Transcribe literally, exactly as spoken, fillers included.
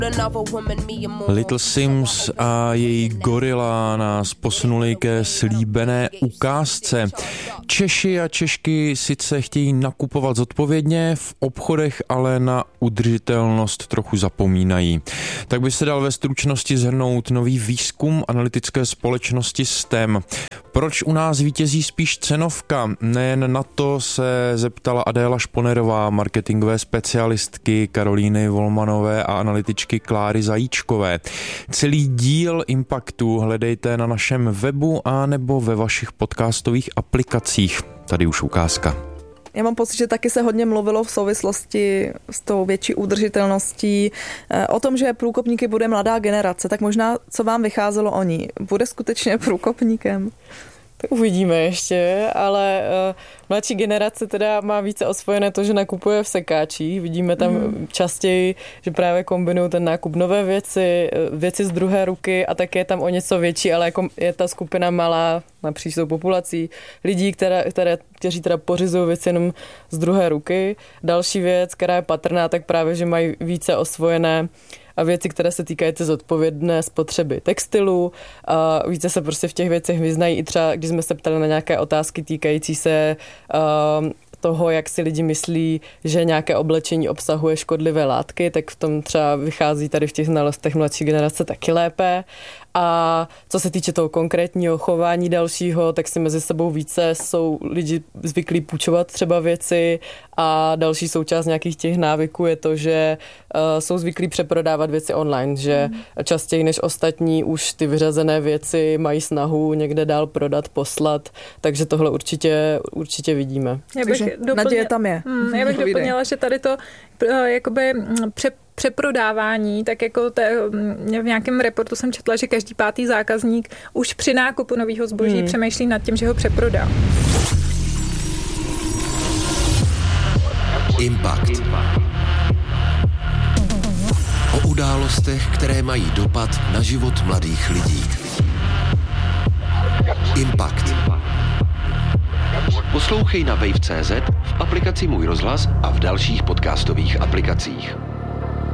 Little Sims a její Gorilla nás posunuli ke slíbené ukázce. Češi a Češky sice chtějí nakupovat zodpovědně, v obchodech ale na udržitelnost trochu zapomínají. Tak by se dal ve stručnosti shrnout nový výzkum analytické společnosti S T E M. Proč u nás vítězí spíš cenovka? Nejen na to se zeptala Adéla Šponerová, marketingové specialistky Karolíny Volmanové a analytičky Kláry Zajíčkové. Celý díl Impactu hledejte na našem webu a nebo ve vašich podcastových aplikacích. Tady už ukázka. Já mám pocit, že taky se hodně mluvilo v souvislosti s tou větší udržitelností o tom, že průkopníky bude mladá generace. Tak možná, co vám vycházelo o ní? Bude skutečně průkopníkem? Tak uvidíme ještě, ale uh, mladší generace teda má více osvojené to, že nakupuje v sekáčích. Vidíme tam mm. častěji, že právě kombinují ten nákup nové věci, věci z druhé ruky a také je tam o něco větší, ale jako je ta skupina malá napříč tou populací lidí, které, které, kteří teda pořizují věci jenom z druhé ruky. Další věc, která je patrná, tak právě, že mají více osvojené a věci, které se týkají té zodpovědné spotřeby textilu. A více se prostě v těch věcech vyznají i třeba, když jsme se ptali na nějaké otázky týkající se uh, toho, jak si lidi myslí, že nějaké oblečení obsahuje škodlivé látky, tak v tom třeba vychází tady v těch znalostech mladší generace taky lépe. A co se týče toho konkrétního chování dalšího, tak si mezi sebou více jsou lidi zvyklí půjčovat třeba věci a další součást nějakých těch návyků je to, že uh, jsou zvyklí přeprodávat věci online, že mm. častěji než ostatní už ty vyřazené věci mají snahu někde dál prodat, poslat, takže tohle určitě, určitě vidíme. Já bych doplně... Naděje tam je. Hmm, já bych doplnila, že tady to uh, jakoby pře přeprodávání, tak jako te, v nějakém reportu jsem četla, že každý pátý zákazník už při nákupu nového zboží hmm. přemýšlí nad tím, že ho přeprodá. Impact. O událostech, které mají dopad na život mladých lidí. Impact. Poslouchej na wave tečka cé zet, v aplikaci Můj rozhlas a v dalších podcastových aplikacích.